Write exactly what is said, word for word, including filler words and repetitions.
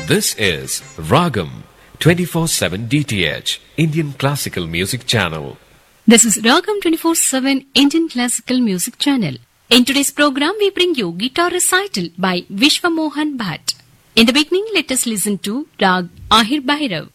This is Ragam twenty-four seven D T H, Indian Classical Music Channel. This is Ragam twenty-four seven Indian Classical Music Channel. In today's program, we bring you guitar recital by Vishwa Mohan Bhatt. In the beginning, let us listen to Rag Ahir Bhairav.